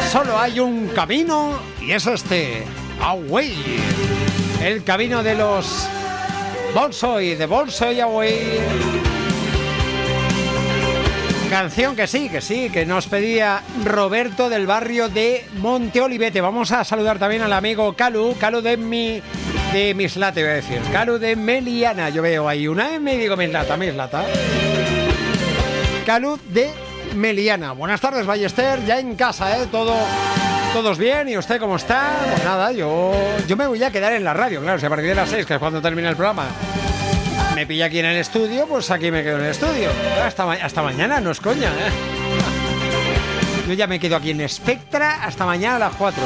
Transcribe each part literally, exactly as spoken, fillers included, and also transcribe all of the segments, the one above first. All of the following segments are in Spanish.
Solo hay un camino y es este, Away. El camino de los Bolshoi, de Bolshoi Away. Canción que sí, que sí, que nos pedía Roberto del barrio de Monte Olivete. Vamos a saludar también al amigo Calu, Calu de mi, de Mislata, voy a decir. Calu de Meliana, yo veo ahí una M y digo Mislata, Mislata. Calu de Meliana. Buenas tardes, Ballester, ya en casa, ¿eh? Todo, todos bien, ¿y usted cómo está? Pues nada, yo, yo me voy a quedar en la radio, claro, si a partir de las seis, que es cuando termina el programa, me pilla aquí en el estudio, pues aquí me quedo en el estudio. Hasta, ma- hasta mañana, no es coña, ¿eh? Yo ya me quedo aquí en Spectra hasta mañana a las cuatro.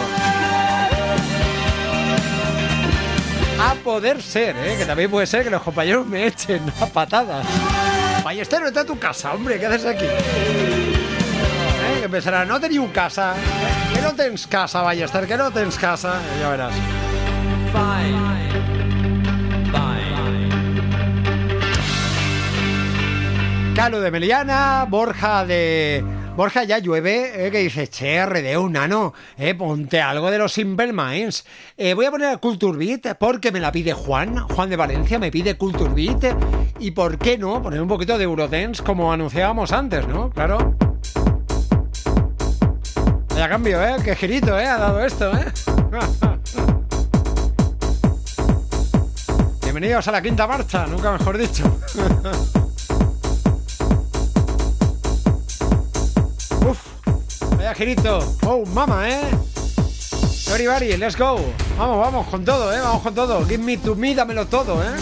A poder ser, ¿eh? Que también puede ser que los compañeros me echen a patadas. Ballester, vete a tu casa, hombre, ¿qué haces aquí? ¿Eh? Que empezará, no teniu casa. ¿Eh? Que no tens casa, Ballester, que no tens casa. Ya verás. Fine. Calu de Meliana, Borja de... Borja ya llueve, eh, que dice, che, R D, un nano, eh, ponte algo de los Simple Minds. Eh, voy a poner Culture Beat porque me la pide Juan, Juan de Valencia me pide Culture Beat. Y por qué no, poner un poquito de Eurodance como anunciábamos antes, ¿no? Claro. Vaya cambio, ¿eh? Qué girito, ¿eh? Ha dado esto, ¿eh? Bienvenidos a la quinta marcha, nunca mejor dicho. Uf, vaya girito. Oh, mama, ¿eh? Everybody, let's go. Vamos, vamos con todo, ¿eh? Vamos con todo. Give me to me, dámelo todo, ¿eh?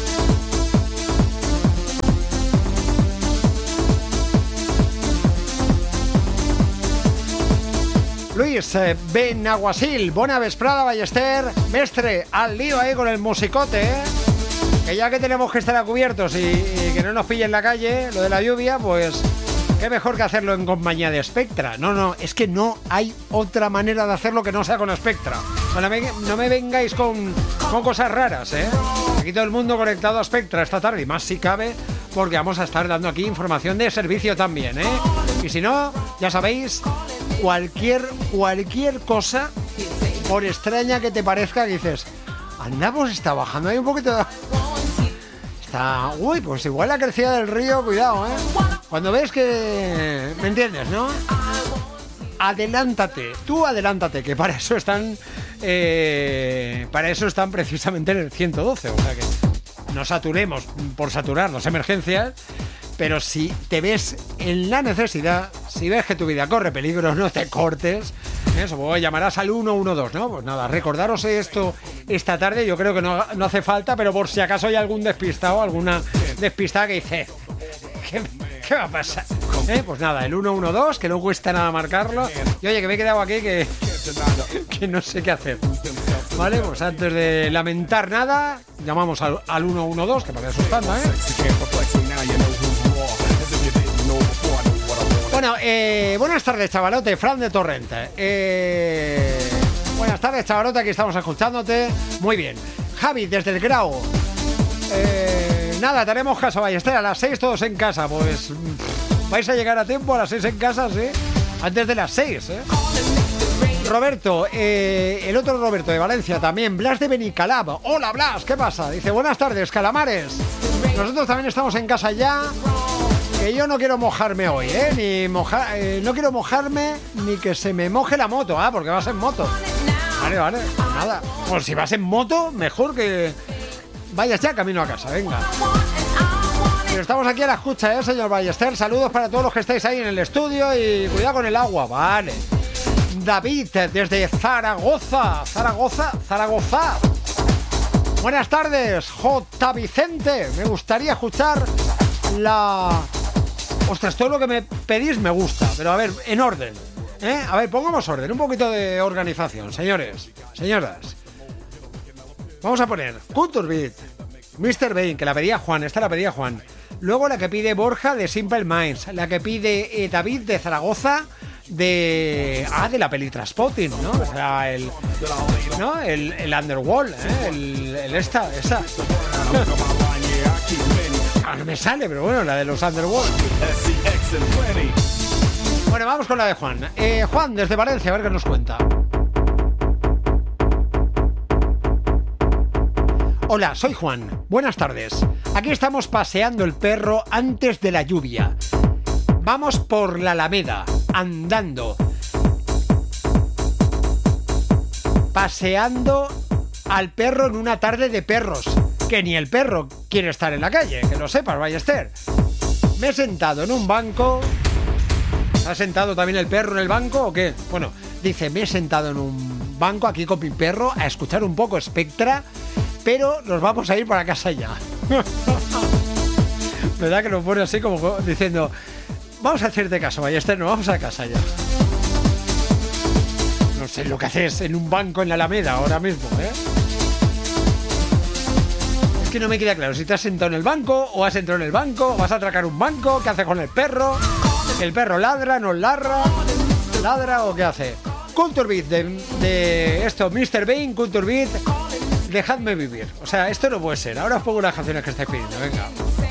Luis eh, Benaguasil, bona vesprada, Ballester. Mestre, al lío ahí con el musicote, ¿eh? Que ya que tenemos que estar a cubiertos y, y que no nos pille en la calle, lo de la lluvia, pues... qué mejor que hacerlo en compañía de Spectra. No, no, es que no hay otra manera de hacerlo que no sea con Spectra. No me, no me vengáis con, con cosas raras, ¿eh? Aquí todo el mundo conectado a Spectra esta tarde, y más si cabe, porque vamos a estar dando aquí información de servicio también, ¿eh? Y si no, ya sabéis, cualquier, cualquier cosa, por extraña que te parezca, que dices, anda, pues está bajando ahí un poquito... Está, uy, pues igual la crecida del río, cuidado, ¿eh? Cuando ves que... ¿me entiendes, no? Adelántate, tú adelántate, que para eso están... Eh, para eso están precisamente en el ciento doce, o sea que no saturemos por saturar las emergencias, pero si te ves en la necesidad, si ves que tu vida corre peligro, no te cortes, eso, pues llamarás al uno uno dos, ¿no? Pues nada, recordaros esto esta tarde, yo creo que no, no hace falta, pero por si acaso hay algún despistado, alguna despistada que dice... ¿Qué, ¿Qué va a pasar? ¿Eh? Pues nada, el uno uno dos, que no cuesta nada marcarlo. Y oye, que me he quedado aquí que, que no sé qué hacer. Vale, pues antes de lamentar nada, llamamos al, al uno uno dos, que para eso están, ¿eh? Bueno, eh, buenas tardes, chavalote, Fran de Torrente. Eh, buenas tardes, chavalote, aquí estamos escuchándote. Muy bien. Javi, desde el Grau. Eh, nada, tenemos caso, Ballester, a las seis todos en casa. Pues pff, vais a llegar a tiempo a las seis en casa, ¿sí? Antes de las seis, ¿eh? Roberto, eh, el otro Roberto de Valencia también, Blas de Benicalab. Hola, Blas, ¿qué pasa? Dice, buenas tardes, calamares. Nosotros también estamos en casa ya. Que yo no quiero mojarme hoy, ¿eh? Ni mojar, eh, no quiero mojarme ni que se me moje la moto, ¿ah? Porque vas en moto. Vale, vale, nada. Pues si vas en moto, mejor que vayas ya camino a casa, venga. Pero estamos aquí a la escucha, ¿eh, señor Ballester? Saludos para todos los que estáis ahí en el estudio y cuidado con el agua, vale. David, desde Zaragoza, Zaragoza, Zaragoza. Buenas tardes, J. Vicente. Me gustaría escuchar la... Ostras, todo lo que me pedís me gusta, pero a ver, en orden, ¿eh? A ver, pongamos orden, un poquito de organización, señores, señoras. Vamos a poner Culture Beat, mister Bain, que la pedía Juan, esta la pedía Juan. Luego la que pide Borja de Simple Minds, la que pide eh, David de Zaragoza, de... Ah, de la peli Trainspotting, ¿no? O sea, el... ¿no? El, el Underworld, ¿eh? El, el esta, esa... No me sale, pero bueno, la de los Underworld. Bueno, vamos con la de Juan. Eh, Juan, desde Valencia, a ver qué nos cuenta. Hola, soy Juan. Buenas tardes. Aquí estamos paseando el perro antes de la lluvia. Vamos por la Alameda, andando. Paseando al perro en una tarde de perros. Que ni el perro quiere estar en la calle, que lo sepas, Ballester. Me he sentado en un banco. ¿Ha sentado también el perro en el banco o qué? Bueno, dice, me he sentado en un banco aquí con mi perro a escuchar un poco Spectra, pero nos vamos a ir para casa ya. ¿Verdad que lo pone así como diciendo, vamos a hacerte caso, Ballester, nos vamos a casa ya? No sé lo que haces en un banco en la Alameda ahora mismo, ¿eh? Es que no me queda claro si te has sentado en el banco o has entrado en el banco o vas a atracar un banco. ¿Qué haces con el perro? ¿El perro ladra, no ladra? ¿Ladra o qué hace? Culture Beat de, de esto, mister Bean, Culture Beat. Dejadme vivir. O sea, esto no puede ser. Ahora os pongo unas canciones que estáis pidiendo. Venga.